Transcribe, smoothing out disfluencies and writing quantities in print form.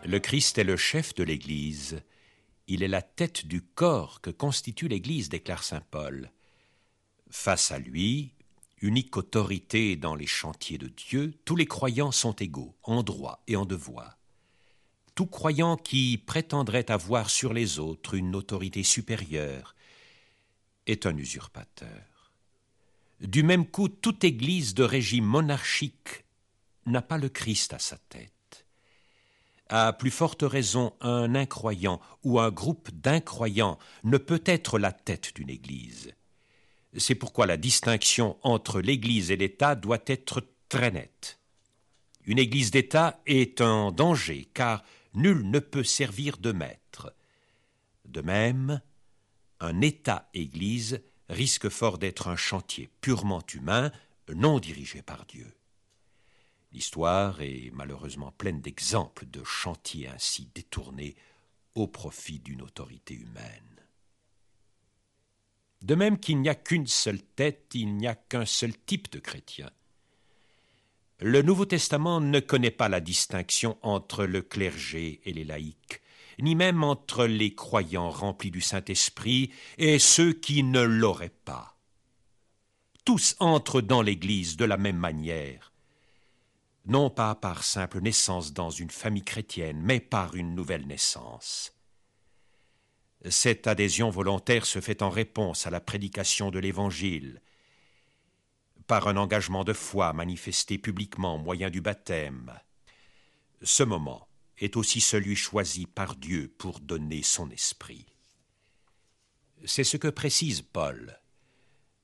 Le Christ est le chef de l'Église. Il est la tête du corps que constitue l'Église, déclare saint Paul. Face à lui, unique autorité dans les chantiers de Dieu, tous les croyants sont égaux, en droit et en devoir. Tout croyant qui prétendrait avoir sur les autres une autorité supérieure est un usurpateur. Du même coup, toute Église de régime monarchique n'a pas le Christ à sa tête. À plus forte raison, un incroyant ou un groupe d'incroyants ne peut être la tête d'une Église. C'est pourquoi la distinction entre l'Église et l'État doit être très nette. Une Église d'État est un danger, car nul ne peut servir de maître. De même, un État-Église risque fort d'être un chantier purement humain, non dirigé par Dieu. L'histoire est malheureusement pleine d'exemples de chantiers ainsi détournés au profit d'une autorité humaine. De même qu'il n'y a qu'une seule tête, il n'y a qu'un seul type de chrétien. Le Nouveau Testament ne connaît pas la distinction entre le clergé et les laïcs, ni même entre les croyants remplis du Saint-Esprit et ceux qui ne l'auraient pas. Tous entrent dans l'Église de la même manière, non pas par simple naissance dans une famille chrétienne, mais par une nouvelle naissance. Cette adhésion volontaire se fait en réponse à la prédication de l'Évangile, par un engagement de foi manifesté publiquement au moyen du baptême. Ce moment est aussi celui choisi par Dieu pour donner son esprit. C'est ce que précise Paul.